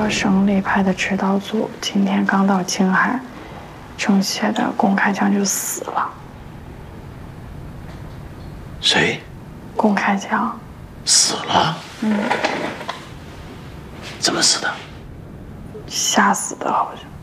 个省里派的指导组今天刚到青海，政协的龚开江就死了。 谁？ 龚开江死了？怎么死的？ 吓死的，好像。